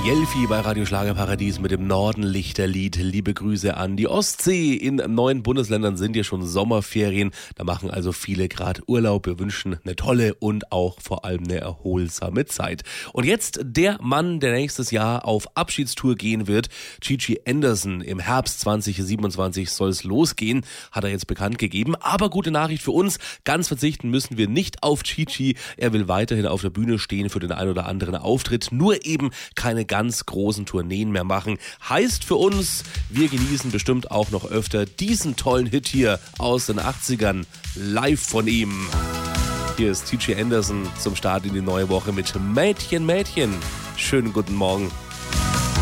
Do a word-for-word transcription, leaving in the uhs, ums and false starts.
Jelfi bei Radio Schlagerparadies mit dem Nordenlichterlied. Liebe Grüße an die Ostsee. In neun Bundesländern sind ja schon Sommerferien. Da machen also viele gerade Urlaub. Wir wünschen eine tolle und auch vor allem eine erholsame Zeit. Und jetzt der Mann, der nächstes Jahr auf Abschiedstour gehen wird. Gigi Anderson. Im Herbst zwanzig siebenundzwanzig soll es losgehen, hat er jetzt bekannt gegeben. Aber gute Nachricht für uns, ganz verzichten müssen wir nicht auf Gigi. Er will weiterhin auf der Bühne stehen für den ein oder anderen Auftritt. Nur eben keine ganz großen Tourneen mehr machen. Heißt für uns, wir genießen bestimmt auch noch öfter diesen tollen Hit hier aus den achtzigern, live von ihm. Hier ist Gigi Anderson zum Start in die neue Woche mit Mädchen, Mädchen. Schönen guten Morgen.